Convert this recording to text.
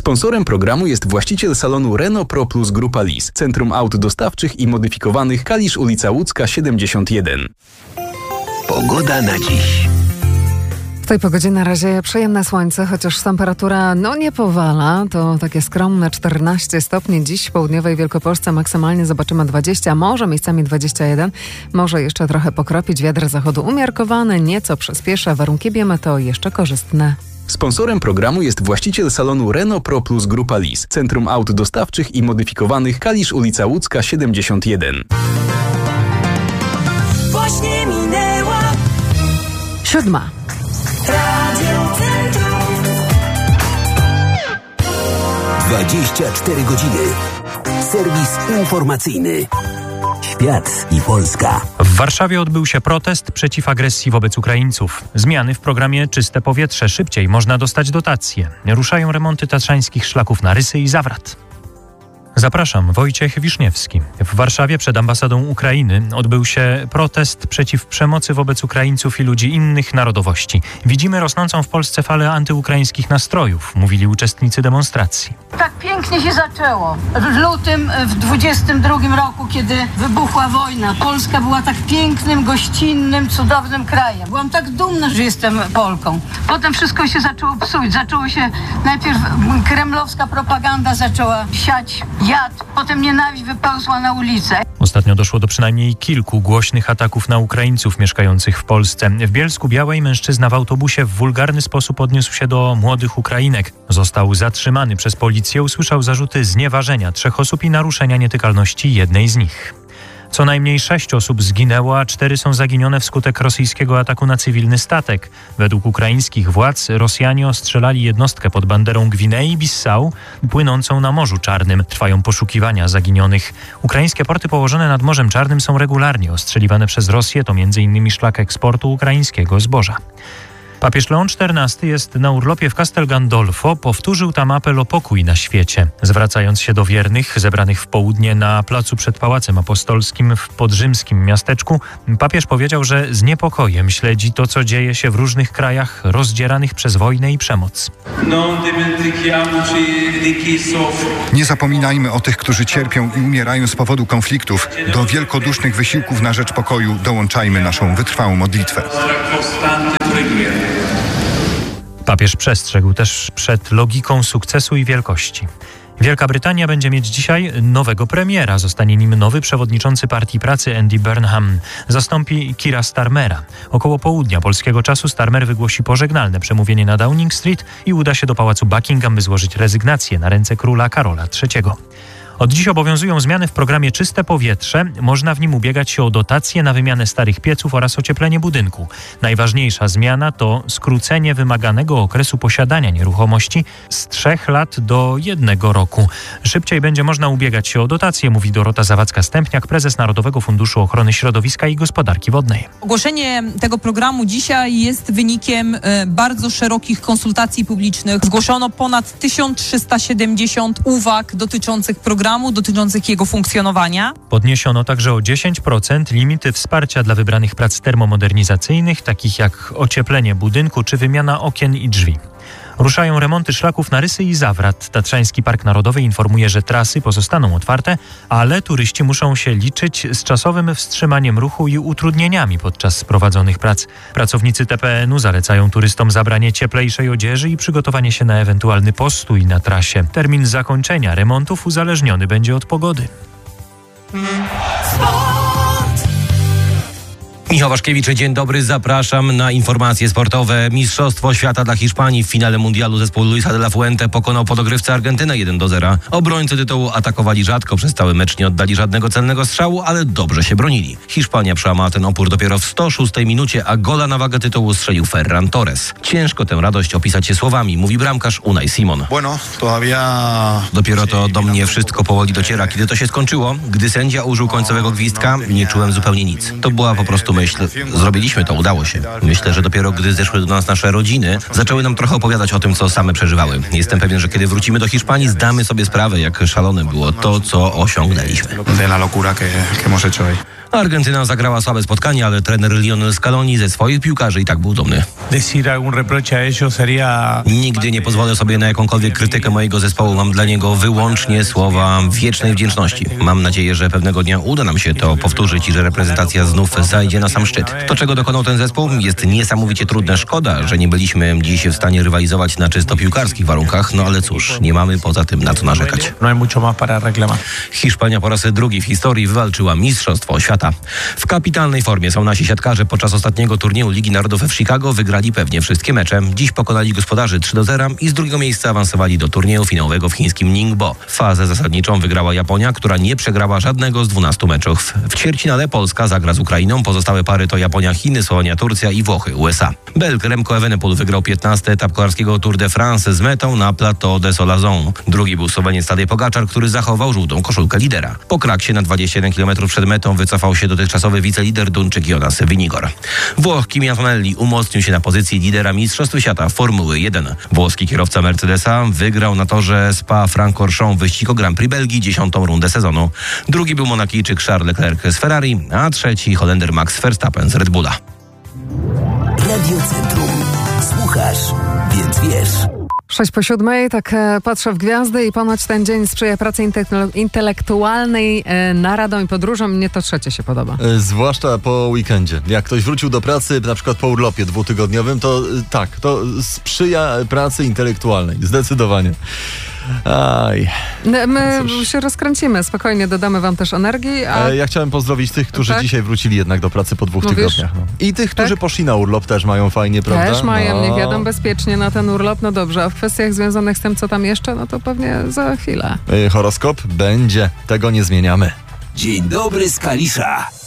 Sponsorem programu jest właściciel salonu Renault Pro Plus Grupa Lis, Centrum Aut Dostawczych i Modyfikowanych, Kalisz, ulica Łódzka 71. Pogoda na dziś. W tej pogodzie na razie przyjemne słońce, chociaż temperatura nie powala. To takie skromne 14 stopni. Dziś w południowej Wielkopolsce maksymalnie zobaczymy 20, może miejscami 21. Może jeszcze trochę pokropić. Wiatr zachodu umiarkowany, nieco przyspiesza. Warunki biometeo jeszcze korzystne. Sponsorem programu jest właściciel salonu Renault Pro Plus Grupa Lis, Centrum Aut Dostawczych i Modyfikowanych, Kalisz, ulica Łódzka 71. Właśnie minęła 7. Radio Centrum. 24 godziny. Serwis informacyjny. Świat i Polska. W Warszawie odbył się protest przeciw agresji wobec Ukraińców. Zmiany w programie Czyste Powietrze. Szybciej można dostać dotacje. Ruszają remonty tatrzańskich szlaków na Rysy i Zawrat. Zapraszam, Wojciech Wiszniewski. W Warszawie przed ambasadą Ukrainy odbył się protest przeciw przemocy wobec Ukraińców i ludzi innych narodowości. Widzimy rosnącą w Polsce falę antyukraińskich nastrojów, mówili uczestnicy demonstracji. Tak pięknie się zaczęło. W lutym w 22 roku, kiedy wybuchła wojna, Polska była tak pięknym, gościnnym, cudownym krajem. Byłam tak dumna, że jestem Polką. Potem wszystko się zaczęło psuć. Zaczęło się najpierw kremlowska propaganda zaczęła siać jad, potem nienawiść wypełzła na ulicę. Ostatnio doszło do przynajmniej kilku głośnych ataków na Ukraińców mieszkających w Polsce. W Bielsku Białej mężczyzna w autobusie w wulgarny sposób odniósł się do młodych Ukrainek. Został zatrzymany przez policję, usłyszał zarzuty znieważenia 3 osób i naruszenia nietykalności jednej z nich. Co najmniej 6 osób zginęło, a 4 są zaginione wskutek rosyjskiego ataku na cywilny statek. Według ukraińskich władz Rosjanie ostrzelali jednostkę pod banderą Gwinei-Bissau płynącą na Morzu Czarnym. Trwają poszukiwania zaginionych. Ukraińskie porty położone nad Morzem Czarnym są regularnie ostrzeliwane przez Rosję. To m.in. szlak eksportu ukraińskiego zboża. Papież Leon XIV jest na urlopie w Castel Gandolfo. Powtórzył tam apel o pokój na świecie. Zwracając się do wiernych zebranych w południe na placu przed Pałacem Apostolskim w podrzymskim miasteczku, papież powiedział, że z niepokojem śledzi to, co dzieje się w różnych krajach rozdzieranych przez wojnę i przemoc. Nie zapominajmy o tych, którzy cierpią i umierają z powodu konfliktów. Do wielkodusznych wysiłków na rzecz pokoju dołączajmy naszą wytrwałą modlitwę. Papież przestrzegł też przed logiką sukcesu i wielkości. Wielka Brytania będzie mieć dzisiaj nowego premiera. Zostanie nim nowy przewodniczący Partii Pracy Andy Burnham. Zastąpi Keira Starmera. Około południa polskiego czasu Starmer wygłosi pożegnalne przemówienie na Downing Street i uda się do pałacu Buckingham, by złożyć rezygnację na ręce króla Karola III. Od dziś obowiązują zmiany w programie Czyste Powietrze. Można w nim ubiegać się o dotacje na wymianę starych pieców oraz ocieplenie budynku. Najważniejsza zmiana to skrócenie wymaganego okresu posiadania nieruchomości z 3 lat do 1 roku. Szybciej będzie można ubiegać się o dotacje, mówi Dorota Zawadzka-Stępniak, prezes Narodowego Funduszu Ochrony Środowiska i Gospodarki Wodnej. Ogłoszenie tego programu dzisiaj jest wynikiem bardzo szerokich konsultacji publicznych. Zgłoszono ponad 1370 uwag dotyczących programu, dotyczących jego funkcjonowania. Podniesiono także o 10% limity wsparcia dla wybranych prac termomodernizacyjnych, takich jak ocieplenie budynku czy wymiana okien i drzwi. Ruszają remonty szlaków na Rysy i Zawrat. Tatrzański Park Narodowy informuje, że trasy pozostaną otwarte, ale turyści muszą się liczyć z czasowym wstrzymaniem ruchu i utrudnieniami podczas prowadzonych prac. Pracownicy TPN-u zalecają turystom zabranie cieplejszej odzieży i przygotowanie się na ewentualny postój na trasie. Termin zakończenia remontów uzależniony będzie od pogody. Michał Waszkiewicz, dzień dobry, zapraszam na informacje sportowe. Mistrzostwo świata dla Hiszpanii. W finale mundialu zespół Luisa de la Fuente pokonał podogrywcę Argentynę 1-0. Obrońcy tytułu atakowali rzadko, przez cały mecz nie oddali żadnego celnego strzału, ale dobrze się bronili. Hiszpania przełamała ten opór dopiero w 106 minucie, a gola na wagę tytułu strzelił Ferran Torres. Ciężko tę radość opisać się słowami, mówi bramkarz Unai Simon. Dopiero to do mnie wszystko powoli dociera. Kiedy to się skończyło, gdy sędzia użył końcowego gwizdka, nie czułem zupełnie nic. To była po prostu myśl Zrobiliśmy to, udało się. Myślę, że dopiero gdy zeszły do nas nasze rodziny, zaczęły nam trochę opowiadać o tym, co same przeżywały. Jestem pewien, że kiedy wrócimy do Hiszpanii, zdamy sobie sprawę, jak szalone było to, co osiągnęliśmy. Argentyna zagrała słabe spotkanie, ale trener Lionel Scaloni ze swoich piłkarzy i tak był dumny. Nigdy nie pozwolę sobie na jakąkolwiek krytykę mojego zespołu. Mam dla niego wyłącznie słowa wiecznej wdzięczności. Mam nadzieję, że pewnego dnia uda nam się to powtórzyć i że reprezentacja znów zajdzie na sam szczyt. To, czego dokonał ten zespół, jest niesamowicie trudne. Szkoda, że nie byliśmy dziś w stanie rywalizować na czysto piłkarskich warunkach, no ale cóż, nie mamy poza tym na co narzekać. Hiszpania po raz drugi w historii wywalczyła Mistrzostwo Świata. W kapitalnej formie są nasi siatkarze. Podczas ostatniego turnieju Ligi Narodów w Chicago wygrali pewnie wszystkie mecze. Dziś pokonali gospodarzy 3-0 i z drugiego miejsca awansowali do turnieju finałowego w chińskim Ningbo. Fazę zasadniczą wygrała Japonia, która nie przegrała żadnego z 12 meczów. W ćwierćfinale Polska zagra z Ukrainą. Pozostałe pary to Japonia, Chiny, Słowania, Turcja i Włochy, USA. Belg Remco Evenepoel wygrał 15. etap kolarskiego Tour de France z metą na Plateau de Solazon. Drugi był Słoweniec Tadej Pogaczar, który zachował żółtą koszulkę lidera. Po kraksie na 21 km przed metą wycofał się dotychczasowy wicelider Duńczyk Jonas Vinigor. Włoch Kimi Antonelli umocnił się na pozycji lidera Mistrzostw Świata Formuły 1. Włoski kierowca Mercedesa wygrał na torze Spa-Francorchamps wyścig o Grand Prix Belgii 10. rundę sezonu. Drugi był Monakijczyk Charles Leclerc z Ferrari, a trzeci Holender Max Verstappen z Red Bulla. Radio Centrum. Słuchasz, więc wiesz. 6:07, tak patrzę w gwiazdy i ponoć ten dzień sprzyja pracy intelektualnej, naradom i podróżom. Mnie to trzecie się podoba. Zwłaszcza po weekendzie. Jak ktoś wrócił do pracy, na przykład po urlopie 2-tygodniowym, to tak, to sprzyja pracy intelektualnej. Zdecydowanie. Aj. My się rozkręcimy, spokojnie dodamy wam też energii. Ja chciałem pozdrowić tych, którzy dzisiaj wrócili jednak do pracy po 2 tygodniach. No. I tych, którzy poszli na urlop, też mają fajnie, prawda? Też mają, niech jadą bezpiecznie na ten urlop. No dobrze, a w kwestiach związanych z tym, co tam jeszcze, no to pewnie za chwilę. Horoskop będzie, tego nie zmieniamy. Dzień dobry z Kalisza.